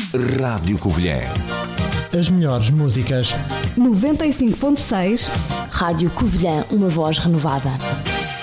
Rádio Covilhã. As melhores músicas. 95.6 Rádio Covilhã, uma voz renovada.